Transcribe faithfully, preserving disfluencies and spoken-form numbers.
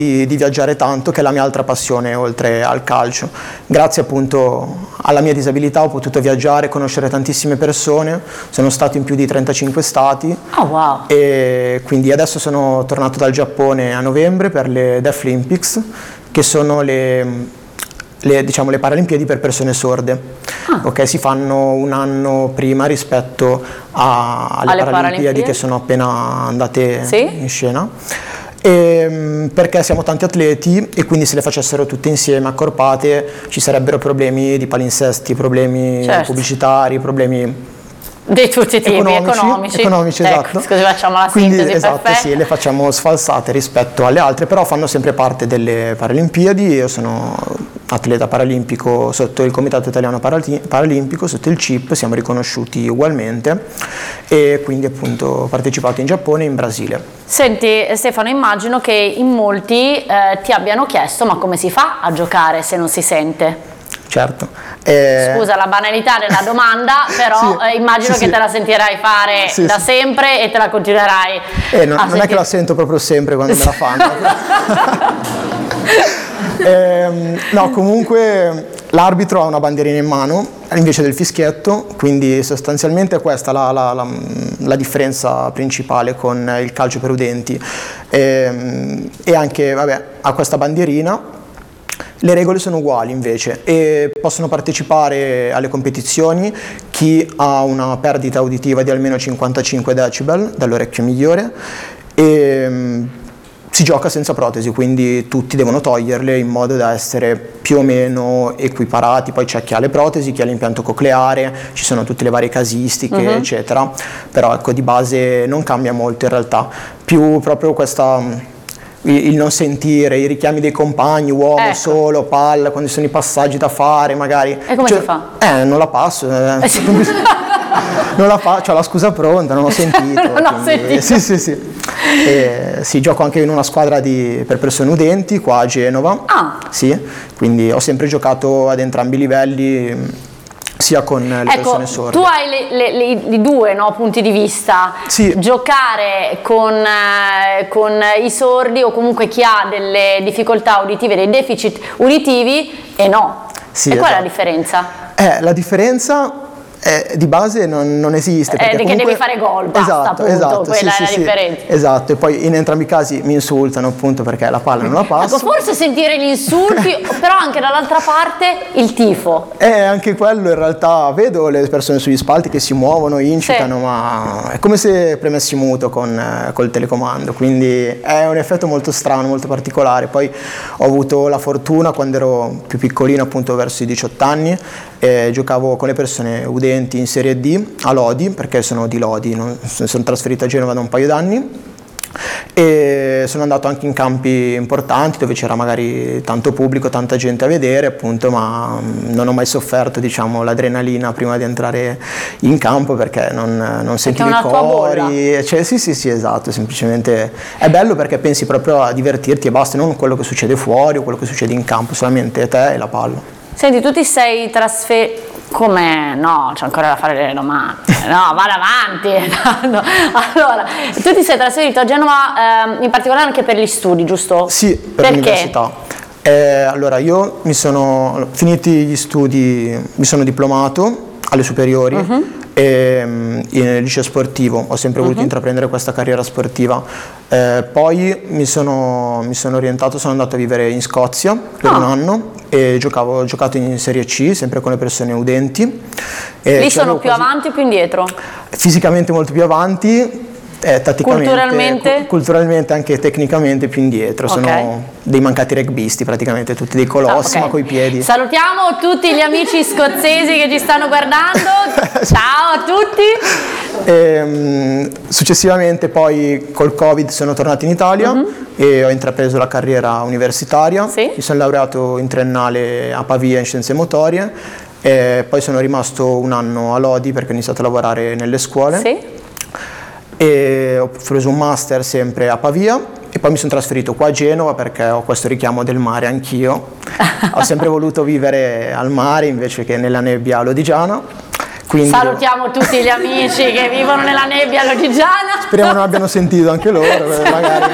di, di viaggiare tanto, che è la mia altra passione oltre al calcio. Grazie appunto alla mia disabilità ho potuto viaggiare, conoscere tantissime persone, sono stato in più di trentacinque stati. Oh, wow. E quindi adesso sono tornato dal Giappone a novembre per le Deaflympics, che sono le... Le, diciamo, le Paralimpiadi per persone sorde. Ah. Okay, si fanno un anno prima rispetto a, alle, alle Paralimpiadi, Paralimpiadi che sono appena andate sì? in scena. E, perché siamo tanti atleti e quindi se le facessero tutte insieme accorpate ci sarebbero problemi di palinsesti, problemi certo. pubblicitari, problemi di tutti i tipi, economici, economici, economici ecco, esatto. Scusi, facciamo la Quindi, sintesi esatto, perfetta. sì, le facciamo sfalsate rispetto alle altre, però fanno sempre parte delle Paralimpiadi. Io sono atleta paralimpico sotto il Comitato Italiano Paralimpico, sotto il C I P, siamo riconosciuti ugualmente e quindi appunto ho partecipato in Giappone e in Brasile. Senti Stefano, immagino che in molti eh, ti abbiano chiesto ma come si fa a giocare se non si sente? Certo. Eh... Scusa la banalità della domanda, però sì, eh, immagino sì, che sì. te la sentirai fare sì, da sì. sempre e te la continuerai eh, non, a non è che la sento proprio sempre quando me la fanno. eh, no, comunque l'arbitro ha una bandierina in mano invece del fischietto, quindi sostanzialmente questa è la, la, la, la differenza principale con il calcio per udenti. Eh, e anche, vabbè, ha questa bandierina. Le regole sono uguali invece e possono partecipare alle competizioni chi ha una perdita uditiva di almeno cinquantacinque decibel dall'orecchio migliore e um, si gioca senza protesi, quindi tutti devono toglierle in modo da essere più o meno equiparati. Poi c'è chi ha le protesi, chi ha l'impianto cocleare, ci sono tutte le varie casistiche uh-huh. eccetera, però ecco di base non cambia molto in realtà, più proprio questa... il non sentire, i richiami dei compagni, uomo ecco. solo, palla, quando ci sono i passaggi da fare magari. E come cioè, si fa? Eh, non la passo, eh. non la faccio, ho la scusa pronta, non ho sentito. non ho sentito. Sì, sì, sì. E, sì, gioco anche in una squadra di, per persone udenti, qua a Genova. Ah. Sì, quindi ho sempre giocato ad entrambi i livelli, sia con le ecco, persone sorde. Tu hai le, le, le, i due no, punti di vista, sì. giocare con, eh, con i sordi o comunque chi ha delle difficoltà uditive, dei deficit uditivi e no. Sì, e qual esatto. è la differenza? Eh, la differenza eh, di base non, non esiste. Eh, perché che comunque... devi fare gol, basta, esatto, appunto, esatto, quella sì, è sì, la sì, differenza. Esatto, e poi in entrambi i casi mi insultano appunto perché la palla non la passo. Ecco, forse sentire gli insulti, però anche dall'altra parte il tifo. Eh, anche quello in realtà, vedo le persone sugli spalti che si muovono, incitano, sì. ma è come se premessi muto con eh, col telecomando, quindi è un effetto molto strano, molto particolare. Poi ho avuto la fortuna quando ero più piccolino, appunto verso i diciotto anni, eh, giocavo con le persone udenti in Serie D a Lodi, perché sono di Lodi, non, sono trasferito a Genova da un paio d'anni e sono andato anche in campi importanti dove c'era magari tanto pubblico, tanta gente a vedere appunto, ma non ho mai sofferto diciamo l'adrenalina prima di entrare in campo perché non, non sentivo i cori, cioè, sì sì sì esatto, semplicemente è bello perché pensi proprio a divertirti e basta, non quello che succede fuori o quello che succede in campo, solamente te e la palla. Senti, tu ti sei trasferito. Come? No, c'è ancora da fare delle domande. No, vado avanti. No. Allora, tu ti sei trasferito a Genova eh, in particolare anche per gli studi, giusto? Sì, per l'università. Eh, allora, io mi sono finiti gli studi, mi sono diplomato alle superiori uh-huh. e in liceo sportivo, ho sempre voluto uh-huh. intraprendere questa carriera sportiva. Eh, poi mi sono, mi sono orientato, sono andato a vivere in Scozia per oh. un anno e giocavo, ho giocato in Serie C, sempre con le persone udenti. E lì sono più quasi... avanti o più indietro? Fisicamente molto più avanti. Eh, tatticamente, culturalmente? Cu- culturalmente anche tecnicamente più indietro, okay. Sono dei mancati rugbyisti praticamente, tutti dei colossi, ah, okay. ma coi piedi. Salutiamo tutti gli amici scozzesi che ci stanno guardando, ciao a tutti. E, um, successivamente poi col Covid sono tornato in Italia uh-huh. e ho intrapreso la carriera universitaria, sì? mi sono laureato in triennale a Pavia in scienze motorie e poi sono rimasto un anno a Lodi perché ho iniziato a lavorare nelle scuole. Sì? E ho preso un master sempre a Pavia e poi mi sono trasferito qua a Genova perché ho questo richiamo del mare anch'io. Ho sempre voluto vivere al mare invece che nella nebbia lodigiana. Quindi... Salutiamo tutti gli amici che vivono nella nebbia lodigiana. Speriamo non abbiano sentito anche loro, magari.